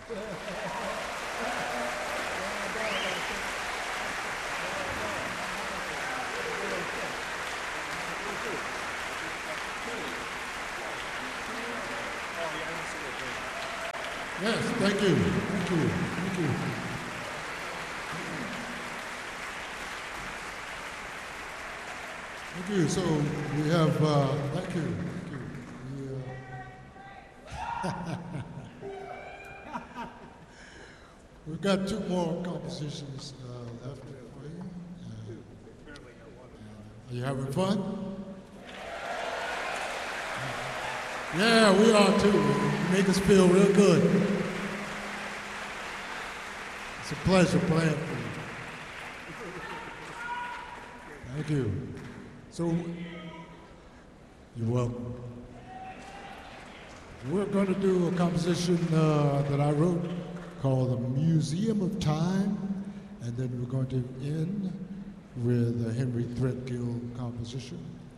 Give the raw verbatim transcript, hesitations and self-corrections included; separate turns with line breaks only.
Yes, thank you. Thank you. Thank you. Thank you. So we have, uh, thank you. Thank you. We, uh, we've got two more compositions uh, left for you. Uh, are you having fun? Yeah, we are too. You make us feel real good. It's a pleasure playing for you. Thank you. So, you're welcome. We're going to do a composition uh, that I wrote called The Museum of Time, and then we're going to end with a Henry Threadgill composition.